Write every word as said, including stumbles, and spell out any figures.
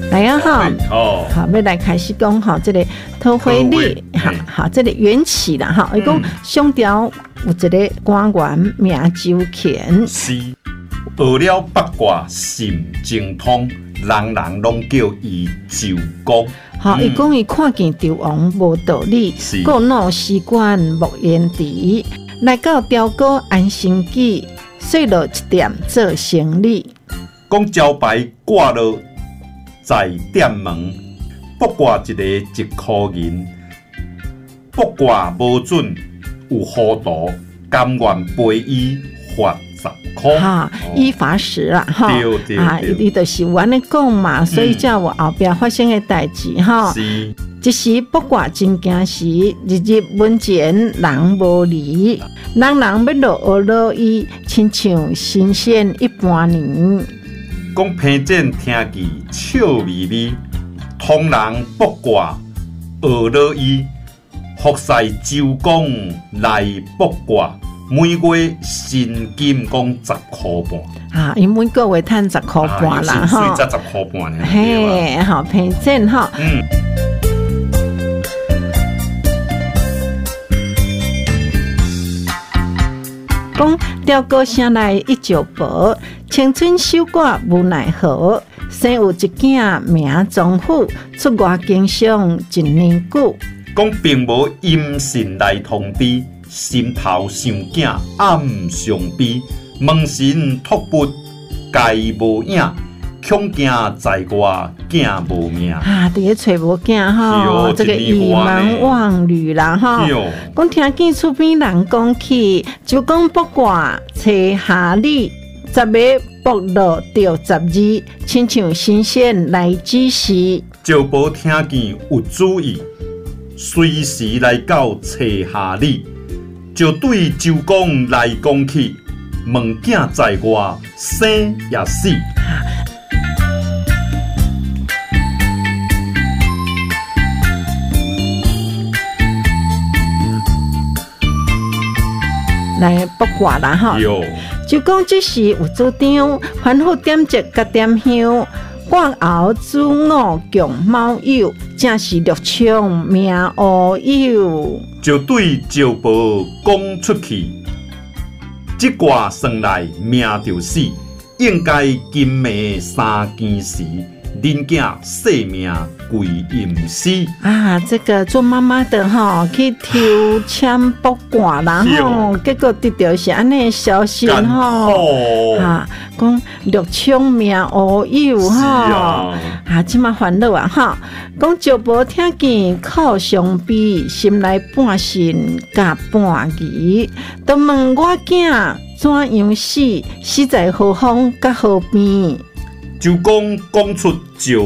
来啊哈， 哦， 好，要来开始讲哈，这个桃花历，好好，这个缘起啦哈，伊讲上条有一个官员名周乾， 是学了八卦心精通，人人拢叫伊周公。 好，伊讲伊看见碉王无道理，故怒司官莫言迟，来到雕哥安心记，碎落一点做生理。 讲招牌挂落在店门，卜卦一个一箍银，卜卦无准有糊涂，甘愿赔伊罚十块。 哈，依法使啦，哈， 对对啊，伊就是有安尼讲嘛，所以叫我后壁发生的代志哈。 是。 一时卜卦真惊时，日日门前人无离，人人要落学落伊，亲像新鲜一般年。 讲平简听起笑眯眯，通人卜卦学落伊，服侍周公来卜卦，每月薪金讲十箍半。 啊，伊每个月赚十箍半啦， 哈，水十箍半呢。 嘿，好平简哈。 嗯。 讲雕哥醒来一石薄，青春守寡无奈何。生有一囝名宗虎，出外经商一年久。 讲并无阴神来通知，心头想囝暗上悲。问神托付家无影，恐惊在外囝无命。 啊，伫咧找无囝吼，这个倚门望女啦吼。讲听见厝边人讲起，就讲卜卦找下里，十月卜落到十二，亲像新鲜来指示。 招宝听见有主意，随时来到找下里，就对周公来讲起，问囝在外生也死。来卜卦啦哈，就讲这时有主张，反复点烛甲点香，挂后子午共卯酉，正是六冲命乌酉。就对招宝讲出去，这卦算来命就死，应该金梅三更时。恁囝性命归阴司啊！这个做妈妈的哈，去抽签卜卦啦吼，结果得到是安尼消息吼，啊，讲六冲命乌酉吼，啊，即马烦恼啊哈，讲招宝听见靠上悲，心内半信甲半疑，都问我囝怎样死，死在何方甲何边？就讲讲出招